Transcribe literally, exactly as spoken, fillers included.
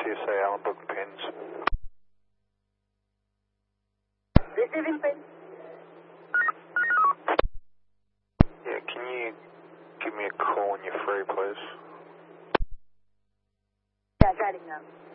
C S A Allen booking pins. Receiving pin. Yeah, can you give me a call when you're free, please? Yeah, guiding now.